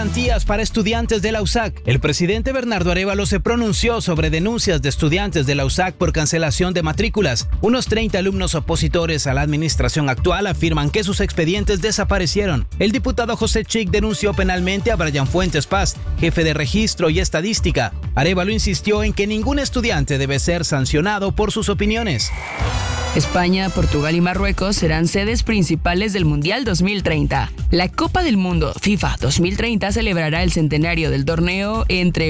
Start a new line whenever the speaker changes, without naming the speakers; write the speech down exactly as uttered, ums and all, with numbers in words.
cesantías para estudiantes de la U S A C. El presidente Bernardo Arévalo se pronunció sobre denuncias de estudiantes de la U S A C por cancelación de matrículas. Unos treinta alumnos opositores a la administración actual afirman que sus expedientes desaparecieron. El diputado José Chic denunció penalmente a Brian Fuentes Paz, jefe de registro y estadística. Arévalo insistió en que ningún estudiante debe ser sancionado por sus opiniones.
España, Portugal y Marruecos serán sedes principales del Mundial dos mil treinta. La Copa del Mundo FIFA dos mil treinta celebrará el centenario del torneo entre